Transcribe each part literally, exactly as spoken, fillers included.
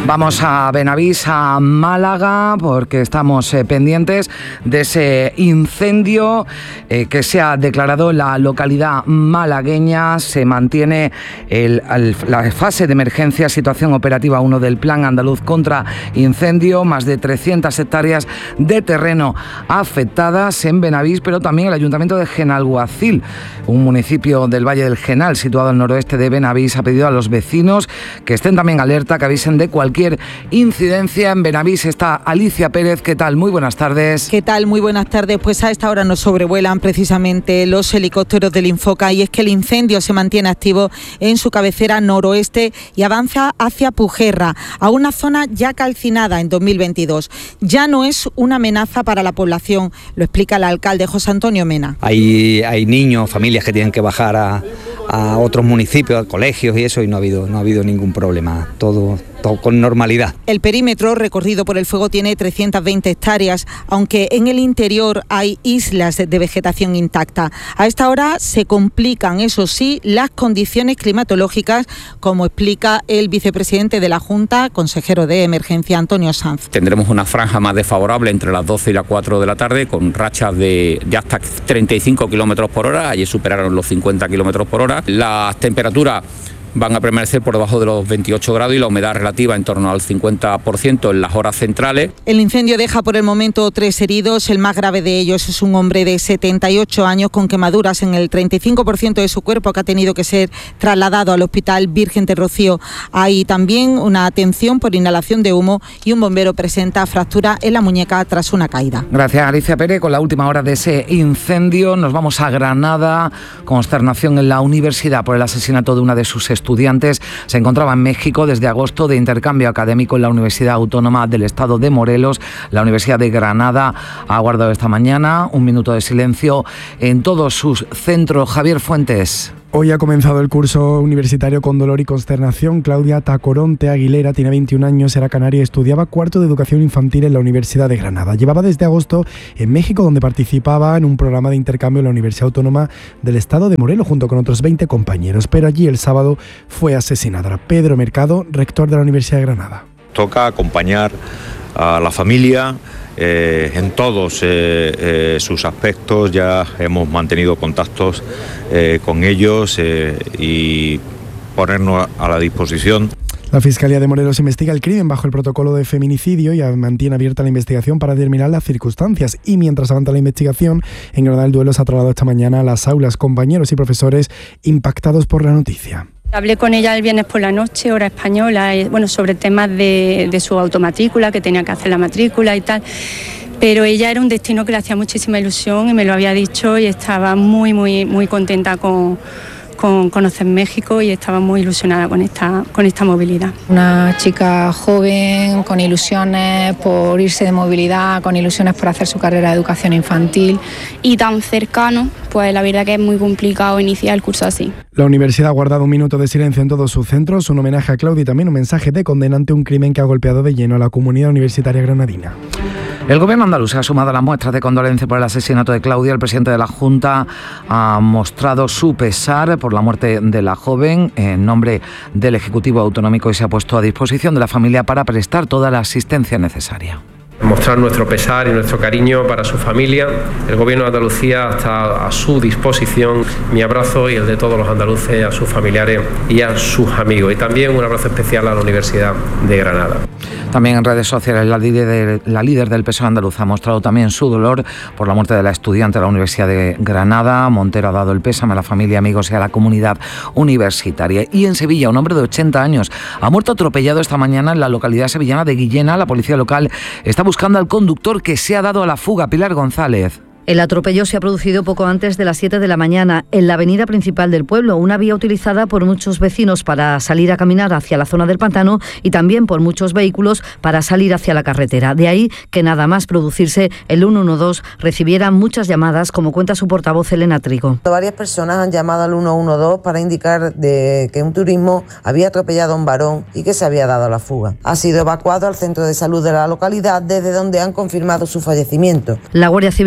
Vamos a Benavís, a Málaga, porque estamos eh, pendientes de ese incendio eh, que se ha declarado en la localidad malagueña. Se mantiene el, el, la fase de emergencia, situación operativa uno del Plan Andaluz contra Incendio, más de trescientas hectáreas de terreno afectadas en Benavís, pero también el Ayuntamiento de Genalguacil, un municipio del Valle del Genal, situado al noroeste de Benavís, ha pedido a los vecinos que estén también alerta, que avisen de cualquier Cualquier incidencia. En Benavís está Alicia Pérez. ¿Qué tal? Muy buenas tardes. ¿Qué tal? Muy buenas tardes. Pues a esta hora nos sobrevuelan precisamente los helicópteros del Infoca, y es que el incendio se mantiene activo en su cabecera noroeste y avanza hacia Pujerra, a una zona ya calcinada en dos mil veintidós. Ya no es una amenaza para la población, lo explica el alcalde José Antonio Mena. Hay, hay niños, familias que tienen que bajar a, a otros municipios, a colegios y eso, y no ha habido, no ha habido ningún problema. Todo... todo con normalidad. El perímetro recorrido por el fuego tiene trescientas veinte hectáreas, aunque en el interior hay islas de vegetación intacta. A esta hora se complican, eso sí, las condiciones climatológicas, como explica el vicepresidente de la Junta, consejero de Emergencia, Antonio Sanz. Tendremos una franja más desfavorable entre las doce y las cuatro de la tarde, con rachas de, de hasta treinta y cinco kilómetros por hora, ayer superaron los cincuenta kilómetros por hora. Las temperaturas van a permanecer por debajo de los veintiocho grados y la humedad relativa en torno al cincuenta por ciento en las horas centrales. El incendio deja por el momento tres heridos. El más grave de ellos es un hombre de setenta y ocho años con quemaduras en el treinta y cinco por ciento de su cuerpo, que ha tenido que ser trasladado al Hospital Virgen de Rocío. Hay también una atención por inhalación de humo y un bombero presenta fractura en la muñeca tras una caída. Gracias, Alicia Pérez. Con la última hora de ese incendio nos vamos a Granada. Consternación en la universidad por el asesinato de una de sus estudiantes. Estudiantes se encontraba en México desde agosto de intercambio académico en la Universidad Autónoma del Estado de Morelos. La Universidad de Granada ha guardado esta mañana un minuto de silencio en todos sus centros. Javier Fuentes. Hoy ha comenzado el curso universitario con dolor y consternación. Claudia Tacoronte Aguilera tiene veintiún años, era canaria y estudiaba cuarto de educación infantil en la Universidad de Granada. Llevaba desde agosto en México, donde participaba en un programa de intercambio en la Universidad Autónoma del Estado de Morelos junto con otros veinte compañeros, pero allí el sábado fue asesinada. Pedro Mercado, rector de la Universidad de Granada. Toca acompañar a la familia Eh, en todos eh, eh, sus aspectos. Ya hemos mantenido contactos eh, con ellos eh, y ponernos a la disposición. La Fiscalía de Morelos investiga el crimen bajo el protocolo de feminicidio y mantiene abierta la investigación para determinar las circunstancias. Y mientras avanza la investigación, en Granada el duelo se ha trasladado esta mañana a las aulas, compañeros y profesores impactados por la noticia. Hablé con ella el viernes por la noche, hora española, bueno, sobre temas de, de su automatrícula, que tenía que hacer la matrícula y tal, pero ella era un destino que le hacía muchísima ilusión y me lo había dicho, y estaba muy, muy, muy contenta con, con conocer México y estaba muy ilusionada con esta, con esta movilidad. Una chica joven, con ilusiones por irse de movilidad, con ilusiones por hacer su carrera de educación infantil. Y tan cercano, pues la verdad que es muy complicado iniciar el curso así. La universidad ha guardado un minuto de silencio en todos sus centros, un homenaje a Claudia y también un mensaje de condena ante un crimen que ha golpeado de lleno a la comunidad universitaria granadina. El gobierno andaluz se ha sumado a las muestras de condolencia por el asesinato de Claudia. El presidente de la Junta ha mostrado su pesar por la muerte de la joven en nombre del Ejecutivo Autonómico y se ha puesto a disposición de la familia para prestar toda la asistencia necesaria. Mostrar nuestro pesar y nuestro cariño para su familia. El Gobierno de Andalucía está a su disposición. Mi abrazo y el de todos los andaluces a sus familiares y a sus amigos. Y también un abrazo especial a la Universidad de Granada. También en redes sociales la líder, la líder del P S O E andaluz ha mostrado también su dolor por la muerte de la estudiante de la Universidad de Granada. Montero ha dado el pésame a la familia, amigos y a la comunidad universitaria. Y en Sevilla, un hombre de ochenta años ha muerto atropellado esta mañana en la localidad sevillana de Guillena. La policía local está buscando al conductor que se ha dado a la fuga. Pilar González. El atropello se ha producido poco antes de las siete de la mañana en la avenida principal del pueblo, una vía utilizada por muchos vecinos para salir a caminar hacia la zona del pantano y también por muchos vehículos para salir hacia la carretera. De ahí que nada más producirse el ciento doce recibiera muchas llamadas, como cuenta su portavoz Elena Trigo. Varias personas han llamado al ciento doce para indicar de que un turismo había atropellado a un varón y que se había dado a la fuga. Ha sido evacuado al centro de salud de la localidad, desde donde han confirmado su fallecimiento. La Guardia Civil ha prestado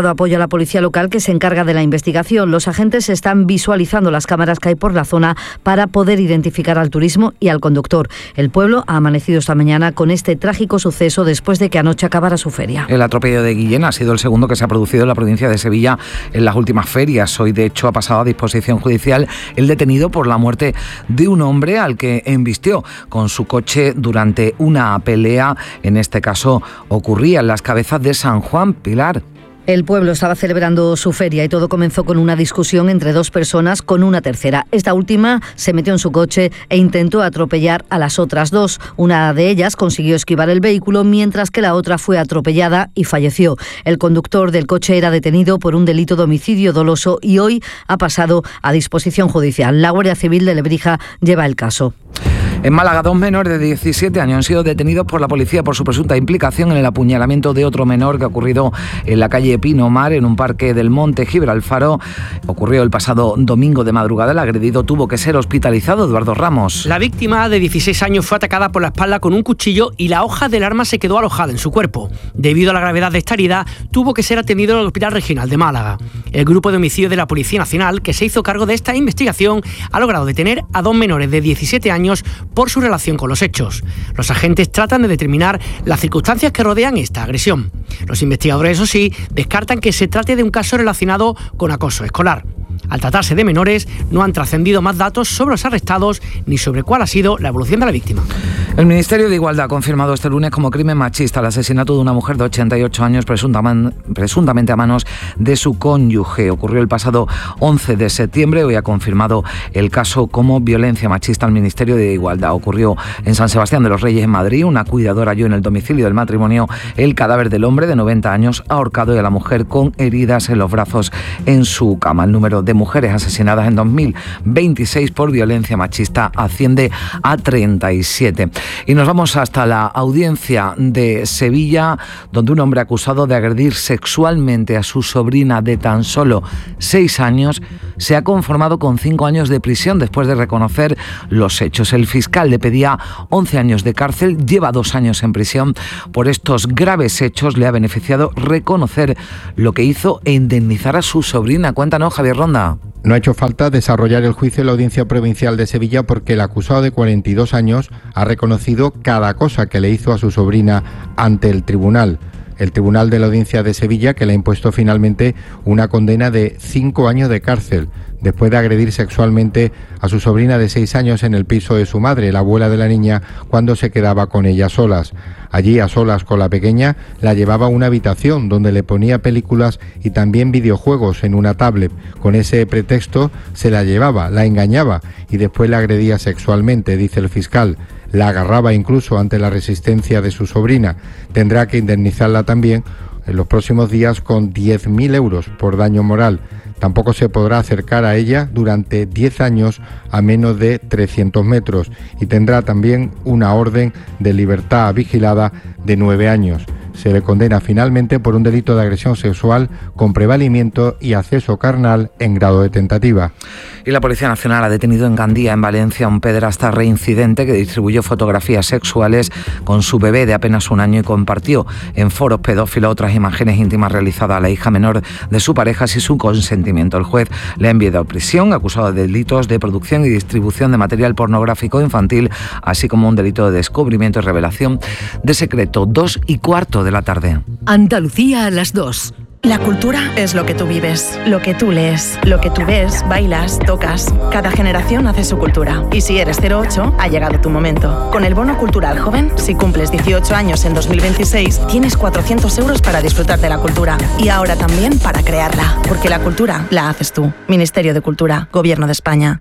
prestado apoyo a la policía local que se encarga de la investigación. Los agentes están visualizando las cámaras que hay por la zona para poder identificar al turismo y al conductor. El pueblo ha amanecido esta mañana con este trágico suceso después de que anoche acabara su feria. El atropello de Guillén ha sido el segundo que se ha producido en la provincia de Sevilla en las últimas ferias. Hoy, de hecho, ha pasado a disposición judicial el detenido por la muerte de un hombre al que embistió con su coche durante una pelea. En este caso ocurría en las Cabezas de San Juan. Pilar. El pueblo estaba celebrando su feria y todo comenzó con una discusión entre dos personas con una tercera. Esta última se metió en su coche e intentó atropellar a las otras dos. Una de ellas consiguió esquivar el vehículo, mientras que la otra fue atropellada y falleció. El conductor del coche era detenido por un delito de homicidio doloso y hoy ha pasado a disposición judicial. La Guardia Civil de Lebrija lleva el caso. En Málaga, dos menores de diecisiete años han sido detenidos por la policía por su presunta implicación en el apuñalamiento de otro menor que ha ocurrido en la calle Pinomar, en un parque del Monte Gibralfaro. Ocurrió el pasado domingo de madrugada. El agredido tuvo que ser hospitalizado. Eduardo Ramos. La víctima, de dieciséis años, fue atacada por la espalda con un cuchillo y la hoja del arma se quedó alojada en su cuerpo. Debido a la gravedad de esta herida, tuvo que ser atendido en el Hospital Regional de Málaga. El grupo de homicidio de la Policía Nacional, que se hizo cargo de esta investigación, ha logrado detener a dos menores de diecisiete años por su relación con los hechos. Los agentes tratan de determinar las circunstancias que rodean esta agresión. Los investigadores, eso sí, descartan que se trate de un caso relacionado con acoso escolar. Al tratarse de menores, no han trascendido más datos sobre los arrestados ni sobre cuál ha sido la evolución de la víctima. El Ministerio de Igualdad ha confirmado este lunes como crimen machista el asesinato de una mujer de ochenta y ocho años presuntamente a manos de su cónyuge. Ocurrió el pasado once de septiembre. Hoy ha confirmado el caso como violencia machista al Ministerio de Igualdad. Ocurrió en San Sebastián de los Reyes, en Madrid. Una cuidadora halló en el domicilio del matrimonio el cadáver del hombre de noventa años ahorcado y a la mujer con heridas en los brazos en su cama. El número de mujeres asesinadas en dos mil veintiséis por violencia machista asciende a treinta y siete. Y nos vamos hasta la audiencia de Sevilla, donde un hombre acusado de agredir sexualmente a su sobrina de tan solo seis años se ha conformado con cinco años de prisión después de reconocer los hechos. El fiscal le pedía once años de cárcel, lleva dos años en prisión. Por estos graves hechos le ha beneficiado reconocer lo que hizo e indemnizar a su sobrina. Cuéntanos, Javier Ronda. No ha hecho falta desarrollar el juicio en la Audiencia Provincial de Sevilla porque el acusado de cuarenta y dos años ha reconocido cada cosa que le hizo a su sobrina ante el tribunal. El Tribunal de la Audiencia de Sevilla, que le ha impuesto finalmente una condena de cinco años de cárcel, después de agredir sexualmente a su sobrina de seis años en el piso de su madre, la abuela de la niña, cuando se quedaba con ella solas. Allí, a solas con la pequeña, la llevaba a una habitación donde le ponía películas y también videojuegos en una tablet. Con ese pretexto se la llevaba, la engañaba y después la agredía sexualmente, dice el fiscal. La agarraba incluso ante la resistencia de su sobrina. Tendrá que indemnizarla también en los próximos días con diez mil euros por daño moral. Tampoco se podrá acercar a ella durante diez años a menos de trescientos metros y tendrá también una orden de libertad vigilada de nueve años. Se le condena finalmente por un delito de agresión sexual con prevalimiento y acceso carnal en grado de tentativa. Y la Policía Nacional ha detenido en Gandía, en Valencia, a un pederasta reincidente que distribuyó fotografías sexuales con su bebé de apenas un año y compartió en foros pedófilos otras imágenes íntimas realizadas a la hija menor de su pareja sin su consentimiento. El juez le ha enviado a prisión, acusado de delitos de producción y distribución de material pornográfico infantil, así como un delito de descubrimiento y revelación de secreto. Dos y cuarto de la tarde. Andalucía a las dos. La cultura es lo que tú vives, lo que tú lees, lo que tú ves, bailas, tocas. Cada generación hace su cultura. Y si eres cero ocho, ha llegado tu momento. Con el Bono Cultural Joven, si cumples dieciocho años en dos mil veintiséis, tienes cuatrocientos euros para disfrutar de la cultura. Y ahora también para crearla. Porque la cultura la haces tú. Ministerio de Cultura, Gobierno de España.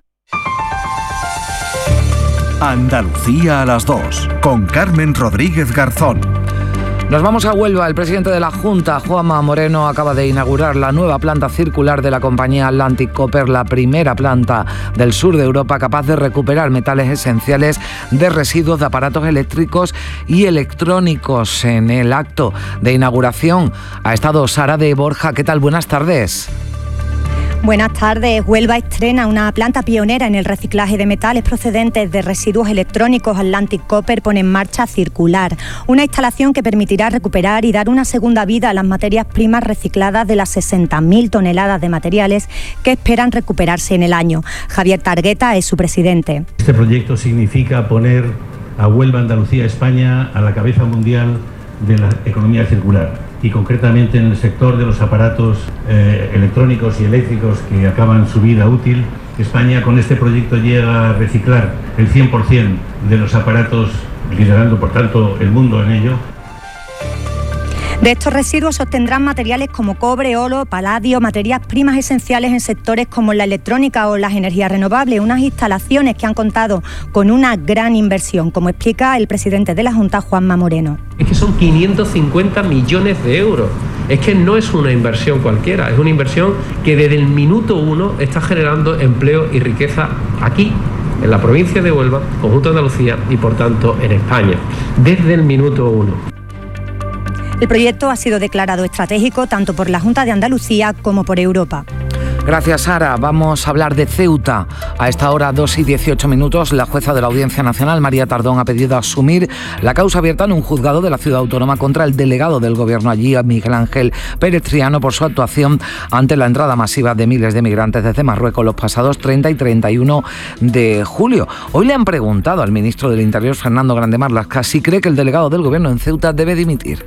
Andalucía a las dos, con Carmen Rodríguez Garzón. Nos vamos a Huelva. El presidente de la Junta, Juanma Moreno, acaba de inaugurar la nueva planta circular de la compañía Atlantic Copper, la primera planta del sur de Europa capaz de recuperar metales esenciales de residuos de aparatos eléctricos y electrónicos. En el acto de inauguración ha estado Sara de Borja. ¿Qué tal? Buenas tardes. Buenas tardes. Huelva estrena una planta pionera en el reciclaje de metales procedentes de residuos electrónicos. Atlantic Copper pone en marcha Circular, una instalación que permitirá recuperar y dar una segunda vida a las materias primas recicladas de las sesenta mil toneladas de materiales que esperan recuperarse en el año. Javier Targueta es su presidente. Este proyecto significa poner a Huelva, Andalucía, España a la cabeza mundial de la economía circular, y concretamente en el sector de los aparatos eh, electrónicos y eléctricos que acaban su vida útil. España con este proyecto llega a reciclar el cien por ciento de los aparatos, liderando por tanto el mundo en ello. De estos residuos se obtendrán materiales como cobre, oro, paladio, materias primas esenciales en sectores como la electrónica o las energías renovables, unas instalaciones que han contado con una gran inversión, como explica el presidente de la Junta, Juanma Moreno. Es que son quinientos cincuenta millones de euros. Es que no es una inversión cualquiera, es una inversión que desde el minuto uno está generando empleo y riqueza aquí, en la provincia de Huelva, conjunto de Andalucía y por tanto en España, desde el minuto uno. El proyecto ha sido declarado estratégico tanto por la Junta de Andalucía como por Europa. Gracias, Sara. Vamos a hablar de Ceuta. A esta hora, dos y dieciocho minutos, la jueza de la Audiencia Nacional, María Tardón, ha pedido asumir la causa abierta en un juzgado de la ciudad autónoma contra el delegado del gobierno allí, Miguel Ángel Pérez Triano, por su actuación ante la entrada masiva de miles de migrantes desde Marruecos los pasados treinta y treinta y uno de julio. Hoy le han preguntado al ministro del Interior, Fernando Grande Marlaska, si cree que el delegado del gobierno en Ceuta debe dimitir.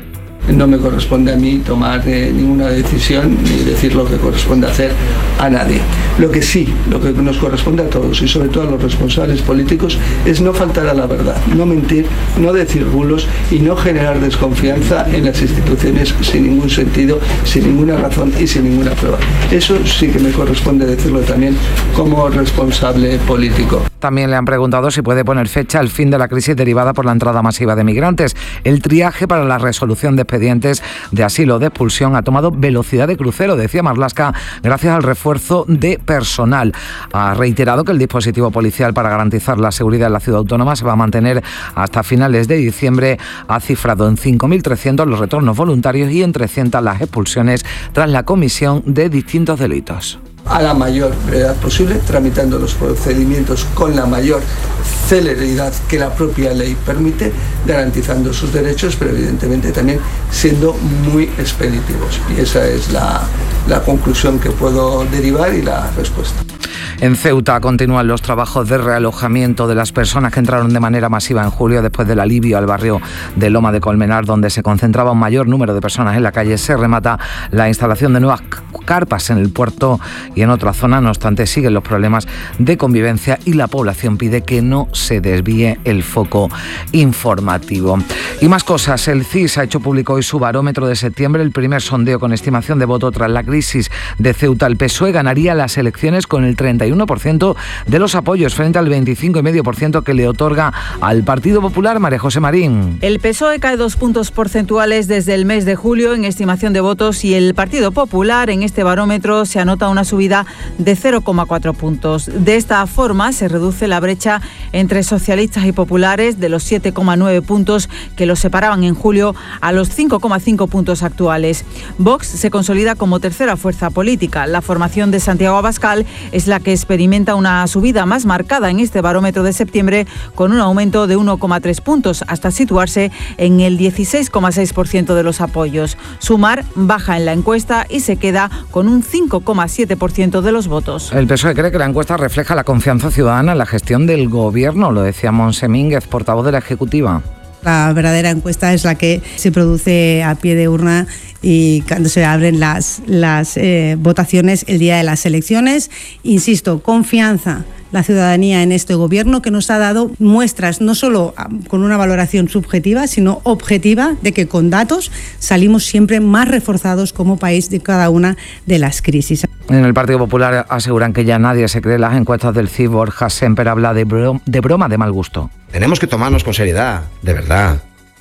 No me corresponde a mí tomar eh, ninguna decisión ni decir lo que corresponde hacer a nadie. Lo que sí, lo que nos corresponde a todos y sobre todo a los responsables políticos es no faltar a la verdad, no mentir, no decir bulos y no generar desconfianza en las instituciones sin ningún sentido, sin ninguna razón y sin ninguna prueba. Eso sí que me corresponde decirlo también como responsable político. También le han preguntado si puede poner fecha al fin de la crisis derivada por la entrada masiva de migrantes. El triaje para la resolución de expedientes de asilo o de expulsión ha tomado velocidad de crucero, decía Marlaska, gracias al refuerzo de personal. Ha reiterado que el dispositivo policial para garantizar la seguridad en la ciudad autónoma se va a mantener hasta finales de diciembre. Ha cifrado en cinco mil trescientos los retornos voluntarios y en trescientas las expulsiones tras la comisión de distintos delitos. A la mayor brevedad posible, tramitando los procedimientos con la mayor celeridad que la propia ley permite, garantizando sus derechos, pero evidentemente también siendo muy expeditivos. Y esa es la, la conclusión que puedo derivar y la respuesta. En Ceuta continúan los trabajos de realojamiento de las personas que entraron de manera masiva en julio después del alivio al barrio de Loma de Colmenar, donde se concentraba un mayor número de personas en la calle. Se remata la instalación de nuevas carpas en el puerto y en otra zona. No obstante, siguen los problemas de convivencia y la población pide que no se desvíe el foco informativo. Y más cosas. El C I S ha hecho público hoy su barómetro de septiembre, el primer sondeo con estimación de voto tras la crisis de Ceuta. El P S O E ganaría las elecciones con el treinta y uno por ciento de los apoyos frente al veinticinco coma cinco por ciento que le otorga al Partido Popular. María José Marín. El P S O E cae dos puntos porcentuales desde el mes de julio en estimación de votos y el Partido Popular en este barómetro se anota una subida de cero coma cuatro puntos. De esta forma se reduce la brecha entre socialistas y populares de los siete coma nueve puntos que los separaban en julio a los cinco coma cinco puntos actuales. Vox se consolida como tercera fuerza política. La formación de Santiago Abascal es la que experimenta una subida más marcada en este barómetro de septiembre, con un aumento de uno coma tres puntos hasta situarse en el dieciséis coma seis por ciento de los apoyos. Sumar baja en la encuesta y se queda con un cinco coma siete por ciento de los votos. El P S O E cree que la encuesta refleja la confianza ciudadana en la gestión del gobierno, lo decía Montse Mínguez, portavoz de la Ejecutiva. La verdadera encuesta es la que se produce a pie de urna y cuando se abren las, las eh, votaciones el día de las elecciones. Insisto, confianza la ciudadanía en este gobierno, que nos ha dado muestras no solo con una valoración subjetiva, sino objetiva, de que con datos salimos siempre más reforzados como país de cada una de las crisis. En el Partido Popular aseguran que ya nadie se cree las encuestas del C I S. Borja Semper habla de, bro- de broma de mal gusto. Tenemos que tomarnos con seriedad, de verdad.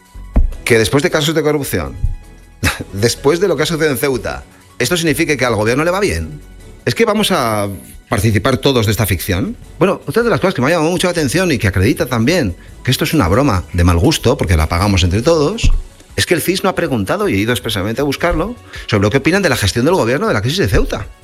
Que después de casos de corrupción, después de lo que ha sucedido en Ceuta, ¿esto significa que al gobierno le va bien? ¿Es que vamos a participar todos de esta ficción? Bueno, otra de las cosas que me ha llamado mucho la atención y que acredita también que esto es una broma de mal gusto, porque la pagamos entre todos, es que el C I S no ha preguntado, y he ido expresamente a buscarlo, sobre lo que opinan de la gestión del gobierno de la crisis de Ceuta.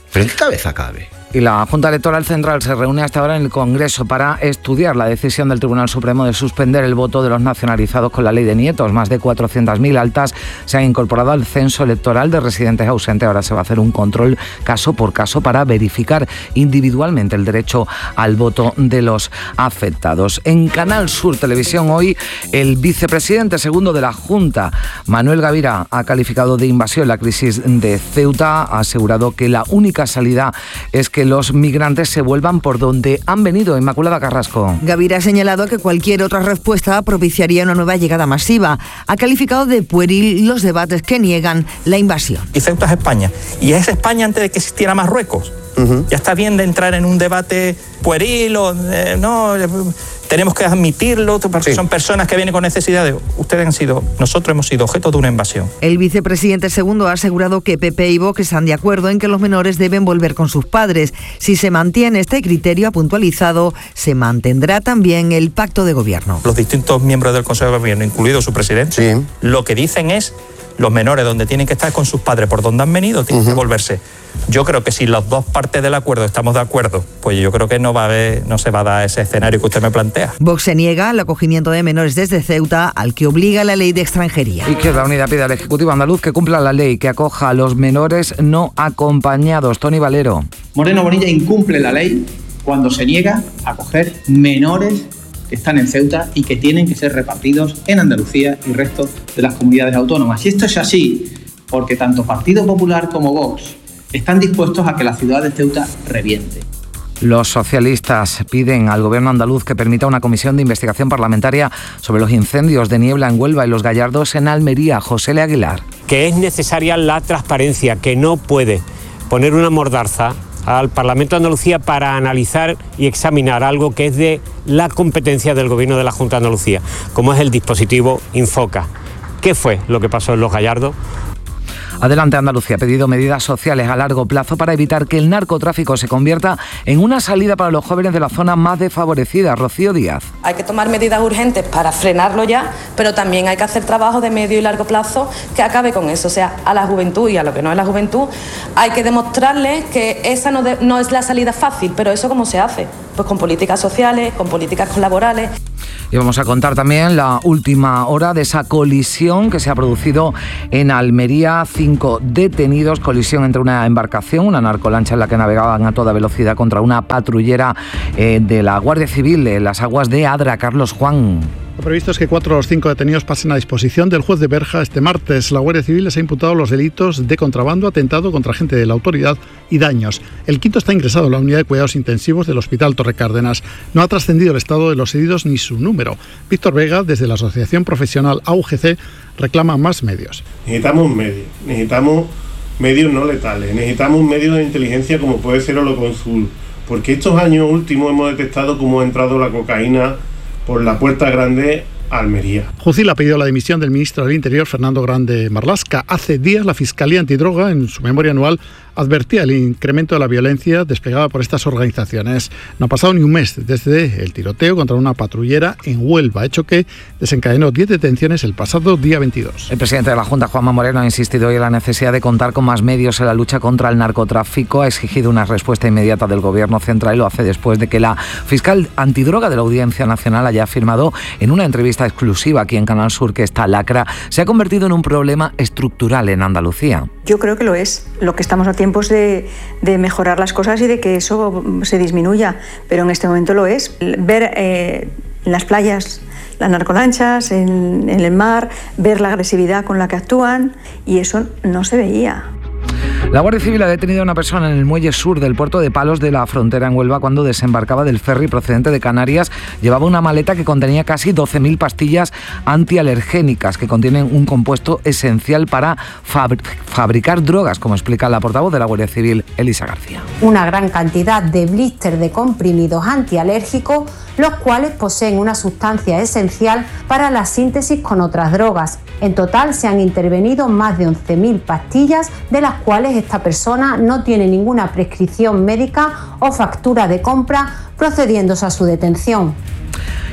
¿Pero en qué cabeza cabe? Y la Junta Electoral Central se reúne hasta ahora en el Congreso para estudiar la decisión del Tribunal Supremo de suspender el voto de los nacionalizados con la ley de nietos. Más de cuatrocientas mil altas se han incorporado al censo electoral de residentes ausentes. Ahora se va a hacer un control caso por caso para verificar individualmente el derecho al voto de los afectados. En Canal Sur Televisión hoy, el vicepresidente segundo de la Junta, Manuel Gavira, ha calificado de invasión la crisis de Ceuta. Ha asegurado que la única salida es que que los migrantes se vuelvan por donde han venido. Inmaculada Carrasco. Gavira ha señalado que cualquier otra respuesta propiciaría una nueva llegada masiva. Ha calificado de pueril los debates que niegan la invasión. Y Ceuta es España. Y es España antes de que existiera Marruecos. Uh-huh. Ya está bien de entrar en un debate pueril o eh, no, eh, tenemos que admitirlo, porque sí. Son personas que vienen con necesidades. Ustedes han sido, nosotros hemos sido objeto de una invasión. El vicepresidente segundo ha asegurado que P P y Vox están de acuerdo en que los menores deben volver con sus padres. Si se mantiene este criterio, ha puntualizado, se mantendrá también el pacto de gobierno. Los distintos miembros del Consejo de Gobierno, incluido su presidente, sí. Lo que dicen es los menores donde tienen que estar con sus padres por donde han venido, tienen uh-huh. que volverse. Yo creo que si las dos partes del acuerdo estamos de acuerdo, pues yo creo que no va a haber, no se va a dar ese escenario que usted me plantea. Vox se niega al acogimiento de menores desde Ceuta, al que obliga la ley de extranjería. Izquierda Unida pide al Ejecutivo andaluz que cumpla la ley, que acoja a los menores no acompañados. Tony Valero. Moreno Bonilla incumple la ley cuando se niega a acoger menores que están en Ceuta y que tienen que ser repartidos en Andalucía y el resto de las comunidades autónomas. Y esto es así porque tanto Partido Popular como Vox están dispuestos a que la ciudad de Ceuta reviente. Los socialistas piden al gobierno andaluz que permita una comisión de investigación parlamentaria sobre los incendios de niebla en Huelva y los Gallardos en Almería. José L. Aguilar. Que es necesaria la transparencia, que no puede poner una mordaza al Parlamento de Andalucía para analizar y examinar algo que es de la competencia del Gobierno de la Junta de Andalucía, como es el dispositivo Infoca. ¿Qué fue lo que pasó en Los Gallardos? Adelante Andalucía ha pedido medidas sociales a largo plazo para evitar que el narcotráfico se convierta en una salida para los jóvenes de la zona más desfavorecida. Rocío Díaz. Hay que tomar medidas urgentes para frenarlo ya, pero también hay que hacer trabajo de medio y largo plazo que acabe con eso. O sea, a la juventud y a lo que no es la juventud hay que demostrarles que esa no, de, no es la salida fácil, pero eso ¿cómo se hace? Pues con políticas sociales, con políticas laborales. Y vamos a contar también la última hora de esa colisión que se ha producido en Almería. Cinco detenidos, colisión entre una embarcación, una narcolancha en la que navegaban a toda velocidad contra una patrullera eh, de la Guardia Civil en las aguas de Adra. Carlos Juan. Lo previsto es que cuatro de los cinco detenidos pasen a disposición del juez de Berja este martes. La Guardia Civil les ha imputado los delitos de contrabando, atentado contra agente de la autoridad y daños. El quinto está ingresado en la unidad de cuidados intensivos del Hospital Torre Cárdenas. No ha trascendido el estado de los heridos ni su número. Víctor Vega, desde la Asociación Profesional A U G C, reclama más medios. Necesitamos medios, necesitamos medios no letales, necesitamos medios de inteligencia como puede ser Holoconsul, porque estos años últimos hemos detectado cómo ha entrado la cocaína por la Puerta Grande a Almería. Jucil ha pedido la dimisión del ministro del Interior, Fernando Grande Marlaska. Hace días la Fiscalía Antidroga, en su memoria anual, advertía el incremento de la violencia desplegada por estas organizaciones. No ha pasado ni un mes desde el tiroteo contra una patrullera en Huelva, hecho que desencadenó diez detenciones el pasado día veintidós. El presidente de la Junta, Juanma Moreno, ha insistido hoy en la necesidad de contar con más medios en la lucha contra el narcotráfico. Ha exigido una respuesta inmediata del Gobierno central y lo hace después de que la fiscal antidroga de la Audiencia Nacional haya afirmado en una entrevista exclusiva aquí en Canal Sur que esta lacra se ha convertido en un problema estructural en Andalucía. Yo creo que lo es. Lo que estamos a tiempos de, de mejorar las cosas y de que eso se disminuya, pero en este momento lo es. Ver eh, en las playas las narcolanchas, en, en el mar, ver la agresividad con la que actúan, y eso no se veía. La Guardia Civil ha detenido a una persona en el muelle sur del puerto de Palos de la Frontera en Huelva cuando desembarcaba del ferry procedente de Canarias. Llevaba una maleta que contenía casi doce mil pastillas antialergénicas que contienen un compuesto esencial para fabri- fabricar drogas, como explica la portavoz de la Guardia Civil, Elisa García. Una gran cantidad de blíster de comprimidos antialérgicos, los cuales poseen una sustancia esencial para la síntesis con otras drogas. En total se han intervenido más de once mil pastillas, de las cuales esta persona no tiene ninguna prescripción médica o factura de compra, procediéndose a su detención.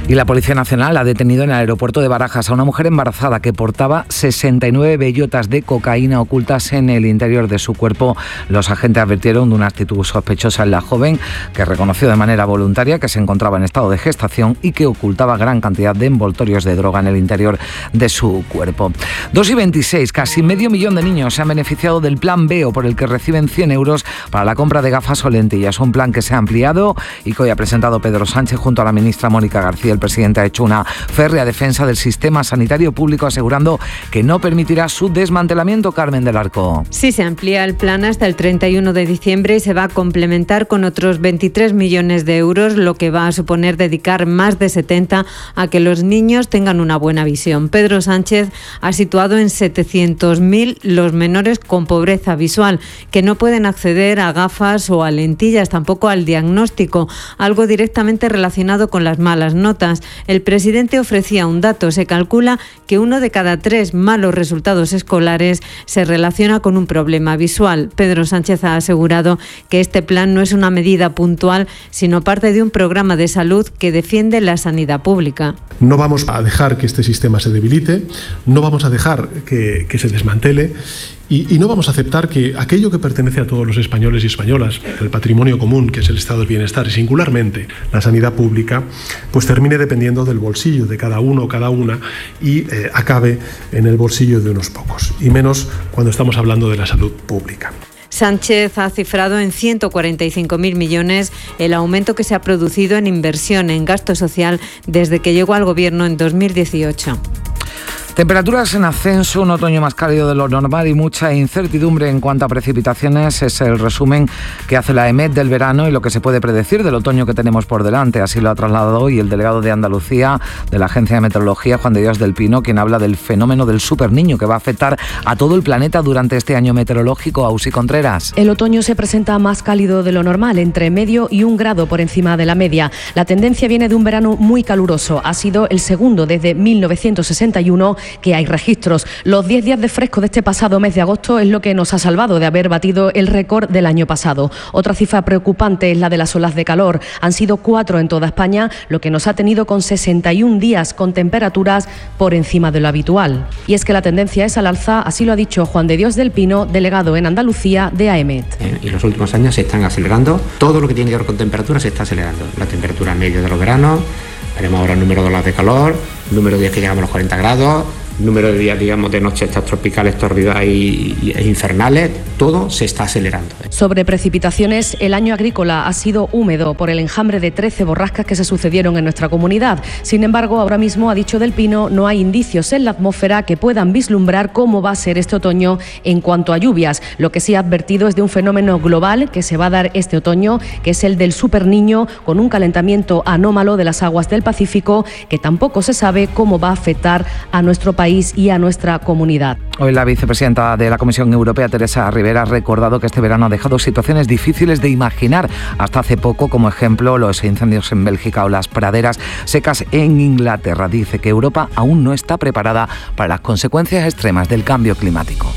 Y la Policía Nacional ha detenido en el aeropuerto de Barajas a una mujer embarazada que portaba sesenta y nueve bellotas de cocaína ocultas en el interior de su cuerpo. Los agentes advirtieron de una actitud sospechosa en la joven, que reconoció de manera voluntaria que se encontraba en estado de gestación y que ocultaba gran cantidad de envoltorios de droga en el interior de su cuerpo. dos y veintiséis, casi medio millón de niños se han beneficiado del Plan B E O, por el que reciben cien euros para la compra de gafas o lentillas. Un plan que se ha ampliado y que hoy ha presentado Pedro Sánchez junto a la ministra Mónica García. El presidente ha hecho una férrea defensa del sistema sanitario público, asegurando que no permitirá su desmantelamiento. Carmen del Arco. Sí, se amplía el plan hasta el treinta y uno de diciembre y se va a complementar con otros veintitrés millones de euros, lo que va a suponer dedicar más de setenta a que los niños tengan una buena visión. Pedro Sánchez ha situado en setecientos mil los menores con pobreza visual, que no pueden acceder a gafas o a lentillas, tampoco al diagnóstico, algo directamente relacionado con las malas notas. El presidente ofrecía un dato: se calcula que uno de cada tres malos resultados escolares se relaciona con un problema visual. Pedro Sánchez ha asegurado que este plan no es una medida puntual, sino parte de un programa de salud que defiende la sanidad pública. No vamos a dejar que este sistema se debilite, no vamos a dejar que, que se desmantele. Y, y no vamos a aceptar que aquello que pertenece a todos los españoles y españolas, el patrimonio común, que es el estado del bienestar y singularmente la sanidad pública, pues termine dependiendo del bolsillo de cada uno o cada una y eh, acabe en el bolsillo de unos pocos, y menos cuando estamos hablando de la salud pública. Sánchez ha cifrado en ciento cuarenta y cinco mil millones el aumento que se ha producido en inversión en gasto social desde que llegó al Gobierno en dos mil dieciocho. Temperaturas en ascenso, un otoño más cálido de lo normal y mucha incertidumbre en cuanto a precipitaciones. Es el resumen que hace la EMET del verano y lo que se puede predecir del otoño que tenemos por delante. Así lo ha trasladado hoy el delegado de Andalucía de la Agencia de Meteorología, Juan de Dios del Pino, quien habla del fenómeno del superniño que va a afectar a todo el planeta durante este año meteorológico. Ausi Contreras. El otoño se presenta más cálido de lo normal, entre medio y un grado por encima de la media. La tendencia viene de un verano muy caluroso. Ha sido el segundo desde mil novecientos sesenta y uno que hay registros. Los diez días de fresco de este pasado mes de agosto es lo que nos ha salvado de haber batido el récord del año pasado. Otra cifra preocupante es la de las olas de calor. Han sido cuatro en toda España, lo que nos ha tenido con sesenta y un días con temperaturas por encima de lo habitual. Y es que la tendencia es al alza, así lo ha dicho Juan de Dios del Pino, delegado en Andalucía de AEMET. En los últimos años se están acelerando. Todo lo que tiene que ver con temperatura se está acelerando. La temperatura media de los veranos, veremos ahora el número de olas de calor, el número de días que llegamos a los cuarenta grados, número de días, digamos, de noches estas tropicales, tórridas y, y, e infernales, todo se está acelerando. Sobre precipitaciones, el año agrícola ha sido húmedo por el enjambre de trece borrascas que se sucedieron en nuestra comunidad. Sin embargo, ahora mismo, ha dicho del Pino, no hay indicios en la atmósfera que puedan vislumbrar cómo va a ser este otoño en cuanto a lluvias. Lo que sí ha advertido es de un fenómeno global que se va a dar este otoño, que es el del superniño, con un calentamiento anómalo de las aguas del Pacífico, que tampoco se sabe cómo va a afectar a nuestro país y a nuestra comunidad. Hoy la vicepresidenta de la Comisión Europea, Teresa Rivera, ha recordado que este verano ha dejado situaciones difíciles de imaginar. Hasta hace poco, como ejemplo, los incendios en Bélgica o las praderas secas en Inglaterra. Dice que Europa aún no está preparada para las consecuencias extremas del cambio climático.